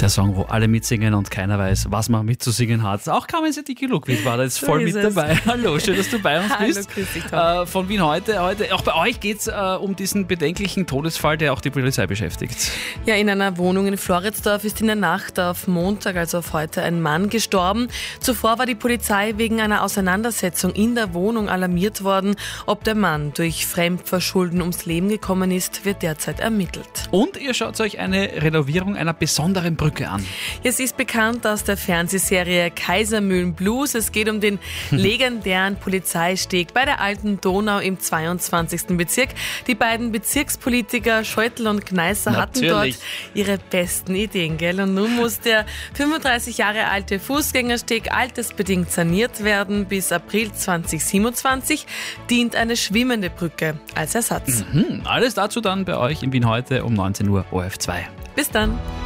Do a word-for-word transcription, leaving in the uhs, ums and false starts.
Der Song, wo alle mitsingen und keiner weiß, was man mitzusingen hat. Auch Carmen Sedicki-Ludwig war da jetzt So voll ist mit es. dabei. Hallo, schön, dass du bei uns Hallo, bist. grüß dich, Tom. Äh, von Wien heute. heute. Auch bei euch geht es äh, um diesen bedenklichen Todesfall, der auch die Polizei beschäftigt. Ja, in einer Wohnung in Floridsdorf ist in der Nacht auf Montag, also auf heute, ein Mann gestorben. Zuvor war die Polizei wegen einer Auseinandersetzung in der Wohnung alarmiert worden. Ob der Mann durch Fremdverschulden ums Leben gekommen ist, wird derzeit ermittelt. Und ihr schaut euch eine Renovierung einer besonderen Brücke an. Es ist bekannt aus der Fernsehserie Kaisermühlen Blues. Es geht um den legendären Polizeisteg bei der Alten Donau im zweiundzwanzigsten Bezirk. Die beiden Bezirkspolitiker Scheutel und Gneißer hatten Natürlich. dort ihre besten Ideen, gell? Und nun muss der fünfunddreißig Jahre alte Fußgängersteg altersbedingt saniert werden. Bis April zweitausendsiebenundzwanzig dient eine schwimmende Brücke als Ersatz. Hm, alles dazu dann bei euch in Wien heute um neunzehn Uhr O R F zwei. Bis dann!